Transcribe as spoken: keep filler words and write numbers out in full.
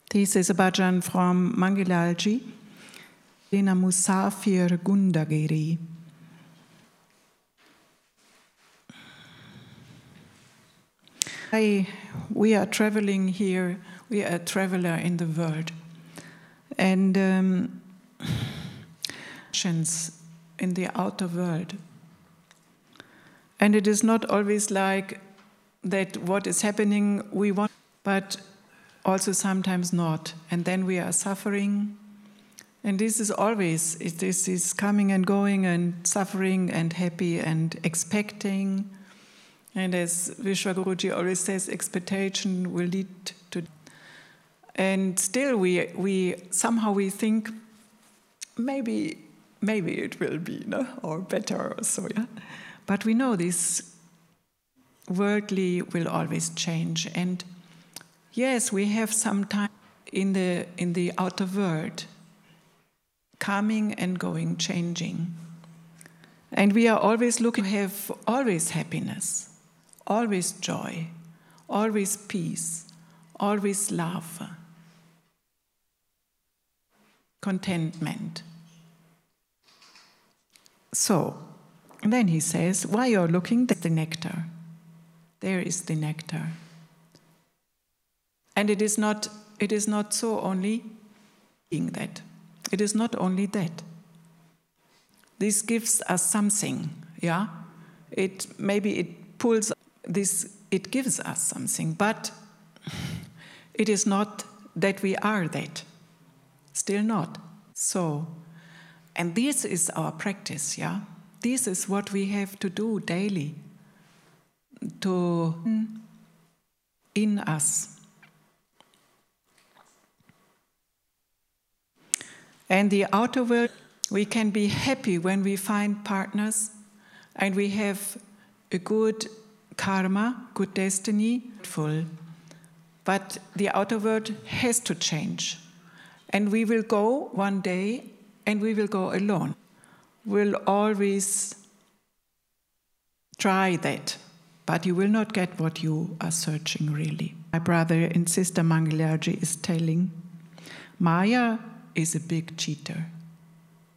This is a bhajan from Mangalalji, Dena Musafir Gundagiri. I, we are traveling here, we are a traveler in the world. And um, in the outer world. And it is not always like that what is happening we want, but also sometimes not. And then we are suffering. And this is always, this is coming and going and suffering and happy and expecting. And as Vishwaguruji always says, expectation will lead to. And still we we somehow we think maybe maybe it will be, no? Or better or so, yeah. But we know this worldly will always change. And yes, we have some time in the in the outer world, coming and going, changing. And we are always looking to have always happiness, always joy, always peace, always love, contentment. So, and then he says, why you're looking at the nectar? There is the nectar. And it is not, it is not so only being that. It is not only that. This gives us something, yeah? It maybe it pulls this, it gives us something, but it is not that we are that. Still not. So, and this is our practice, yeah? This is what we have to do daily, to in us. And the outer world, we can be happy when we find partners and we have a good karma, good destiny, full. But the outer world has to change. And we will go one day and we will go alone. We'll always try that, but you will not get what you are searching really. My brother and sister Mangalalji is telling, Maya is a big cheater.